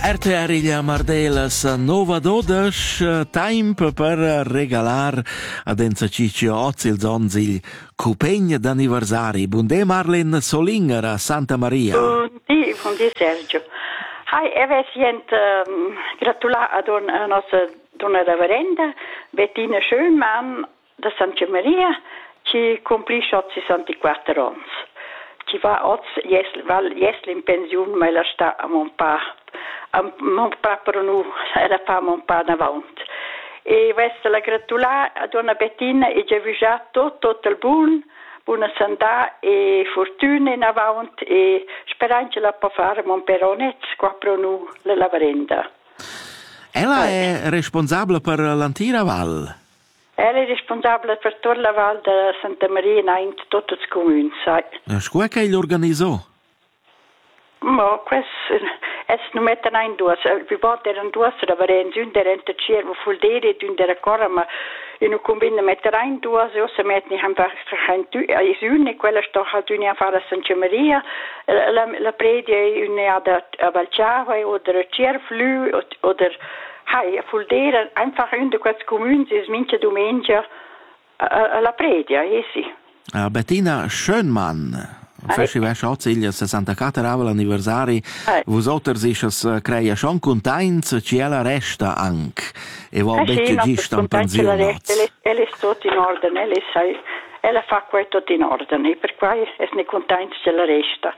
RTR Iglia Mardelas Nova Dodes, tempo per regalar ad Enzaciccio Ozil Zonzil cupegna d'anniversari. Buondì Marlene Solinger a Santa Maria. Buondì Sergio. Hai event gratulare a nostra donna reverenda Bettina Schönmann da Santa Maria, che complisce 64 anni. Ci va oggi in pensione, ma la sta a mon pa per nu, la fa mon pa davanti. E questa la gratulare a donna Bettina e già viaggiato tutto il buona sanità e fortuna in avanti e sperando la può fare mon peronet qua per nu la lavarenda. Ella è responsabile per l'Antira Val. Ella è responsabile per tutta la Val di Santa Maria in tutto il comune, sai. Scusa che l'organizzò? Ma questo è non mettere in due. Vi volte erano due, da varens un der intercervo fuldere e un der ancora, ma in un combine mettere in due, o se metti einfach in una, quella sto a una a fare a Santa Maria, la predia una a Valciava, oder a Cerflü, oder a fuldere, einfach in questi comuni, es mince domenica la predia, sì. Bettina Schönmann. Festival Schatzilja 64 anniversari. Vosotters is creia schon contents, ci ella resta anche. E va becchio gista in pensione. Ella è tutto in ordine, ella fa qua tutto in ordine, per cui è ne contenta ce la resta.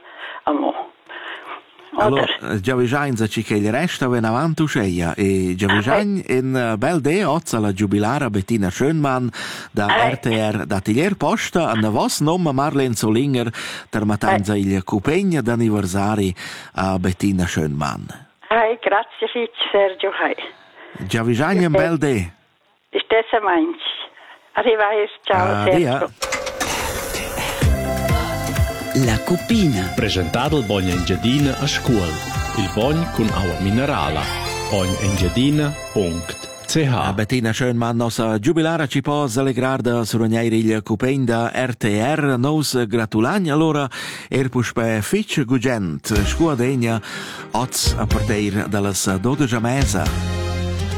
Allora, già vigianza ci che il resta ven avanti usceia e già vigian in bel de ozza la giubilara Bettina Schönmann da RTR da Tilier Posta a vos nome Marlene Solinger ter matanza il cupegna d'anniversari a Bettina Schönmann. Grazie Sergio. Già vigian in bel de. Stessa manch. Arrivederci, ciao Sergio. La Cupina. Presentato il Bogna Engiadina a scuola. Il Bogn con acqua minerale. bognengiadina.ch. Bettina Schönmann, nostra giubilara ci può allegrar da surognaire il cupegn da RTR. Nos gratulagni allora puspe fitch gugent. Scuola degna, oz a partir dallas 12 mesa.